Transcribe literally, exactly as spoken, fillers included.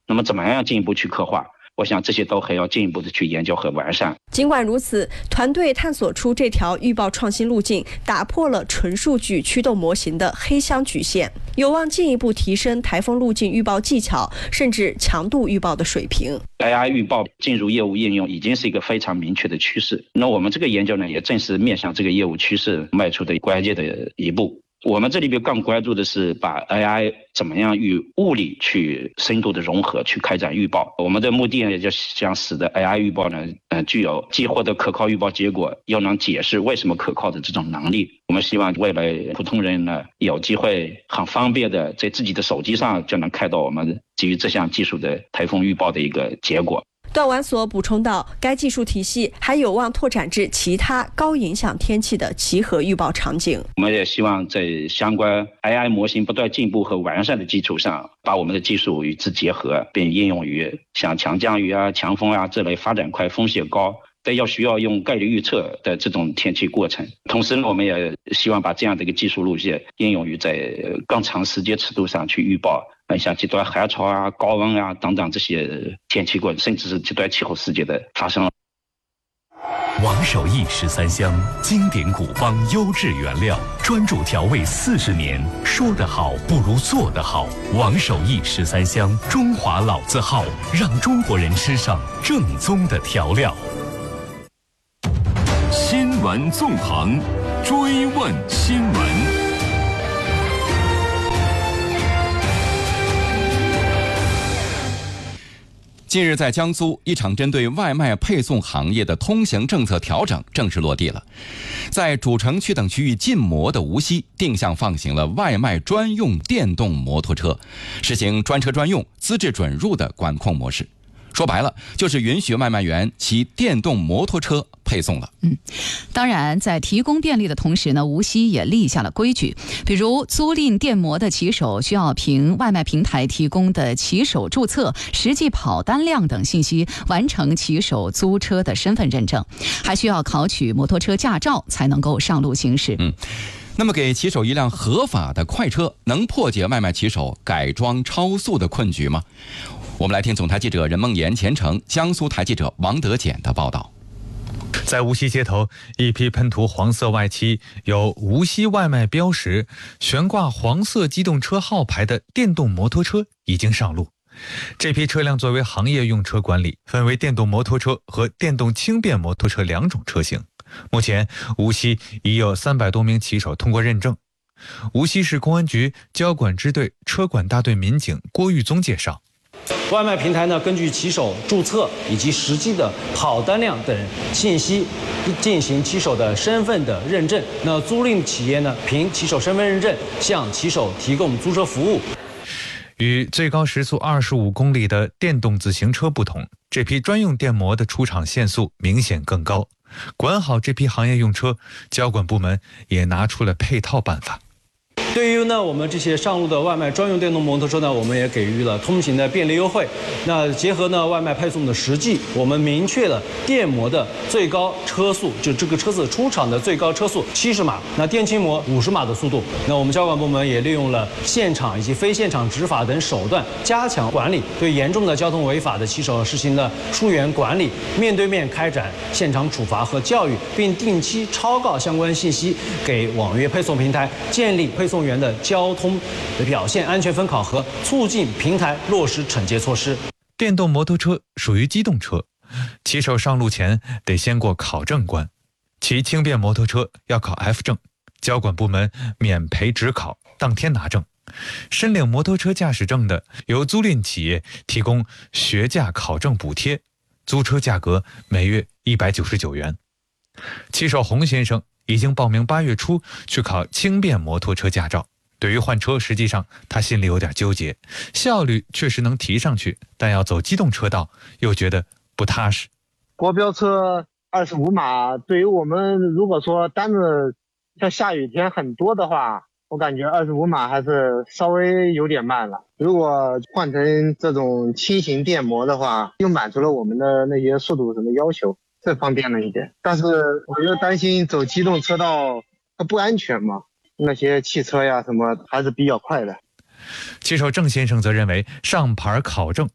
那么怎么样进一步去刻画？我想这些都还要进一步的去研究和完善。 尽管如此，团队探索出这条预报创新路径，打破了纯数据驱动模型的黑箱局限，有望进一步提升台风路径预报技巧，甚至强度预报的水平。 A I 预报进入业务应用已经是一个非常明确的趋势。那我们这个研究呢，也正是面向这个业务趋势迈出的关键的一步。我们这里边更关注的是把 A I 怎么样与物理去深度的融合，去开展预报。我们的目的呢，也就想使得 A I 预报呢，呃，具有既获得可靠预报结果，又能解释为什么可靠的这种能力。我们希望未来普通人呢，有机会很方便的在自己的手机上就能看到我们基于这项技术的台风预报的一个结果。 段完所补充道，该技术体系还有望拓展至其他高影响天气的集合预报场景。 我们也希望在相关 A I 模型不断进步和完善的基础上，把我们的技术与之结合，并应用于像强降雨啊、强风啊这类发展快、风险高但要需要用概率预测的这种天气过程。同时呢，我们也希望把这样的一个技术路线应用于在更长时间尺度上去预报像极端寒潮啊、高温啊等等这些天气过程，甚至是极端气候事件的发生。 王守义十三香，经典古方优质原料，专注调味四十年，说得好不如做得好。王守义十三香，中华老字号，让中国人吃上正宗的调料。 新闻纵横，追问新闻。 近日，在江苏，一场针对外卖配送行业的通行政策调整正式落地了。在主城区等区域禁摩的无锡，定向放行了外卖专用电动摩托车，实行专车专用、资质准入的管控模式。说白了，就是允许外卖员骑电动摩托车配送了。 嗯，当然，在提供便利的同时呢，无锡也立下了规矩，比如租赁电摩的骑手需要凭外卖平台提供的骑手注册、实际跑单量等信息完成骑手租车的身份认证，还需要考取摩托车驾照才能够上路行驶。 嗯。那么给骑手一辆合法的快车，能破解外卖骑手改装超速的困局吗？我们来听总台记者任梦妍、钱成、江苏台记者王德简的报道。 在无锡街头，一批喷涂黄色外漆、有无锡外卖标识、悬挂黄色机动车号牌的电动摩托车已经上路。这批车辆作为行业用车管理，分为电动摩托车和电动轻便摩托车两种车型。目前，无锡已有三百多名骑手通过认证。无锡市公安局交管支队车管大队民警郭玉宗介绍。 外卖平台呢，根据骑手注册以及实际的跑单量等信息，进行骑手的身份的认证。那租赁企业呢，凭骑手身份认证向骑手提供租车服务。 与最高时速二十五公里的电动自行车不同，这批专用电摩的出厂限速明显更高。管好这批行业用车，交管部门也拿出了配套办法。 对于呢我们这些上路的外卖专用电动摩托车呢，我们也给予了通行的便利优惠。那结合呢外卖配送的实际，我们明确了电摩的最高车速，就这个车子出厂的最高车速七十码，那电轻摩五十码的速度。那我们交管部门也利用了现场以及非现场执法等手段，加强管理，对严重的交通违法的骑手实行了疏远管理，面对面开展现场处罚和教育，并定期抄告相关信息给网约配送平台，建立配送员的交通的表现安全分考核，促进平台落实惩戒措施。 电动摩托车属于机动车，骑手上路前得先过考证关。骑轻便摩托车要考 F 证，交管部门免赔执考，当天拿证。申领摩托车驾驶证的，由租赁企业提供学驾考证补贴，租车价格每月一百九十九元。骑手洪先生已经报名八月初去考轻便摩托车驾照。对于换车，实际上他心里有点纠结，效率确实能提上去，但要走机动车道又觉得不踏实。 国标车二十五码，对于我们如果说单子像下雨天很多的话，我感觉二十五码还是稍微有点慢了。如果换成这种轻型电摩的话，又满足了我们的那些速度什么要求，这方便了一点。但是我又担心走机动车道它不安全嘛，那些汽车呀什么还是比较快的。 骑手郑先生则认为，上牌考证